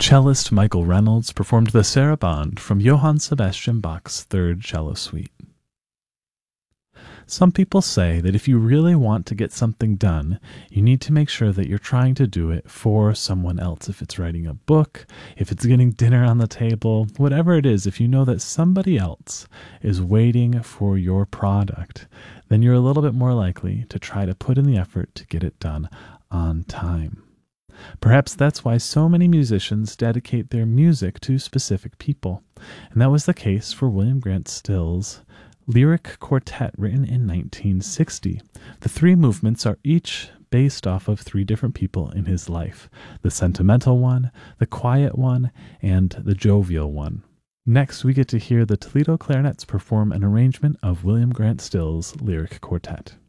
Cellist Michael Reynolds performed the Sarabande from Johann Sebastian Bach's Third Cello Suite. Some people say that if you really want to get something done, you need to make sure that you're trying to do it for someone else. If it's writing a book, if it's getting dinner on the table, whatever it is, if you know that somebody else is waiting for your product, then you're a little bit more likely to try to put in the effort to get it done on time. Perhaps that's why so many musicians dedicate their music to specific people. And that was the case for William Grant Still's Lyric Quartet, written in 1960. The three movements are each based off of three different people in his life: the sentimental one, the quiet one, and the jovial one. Next, we get to hear the Toledo Clarinets perform an arrangement of William Grant Still's Lyric Quartet.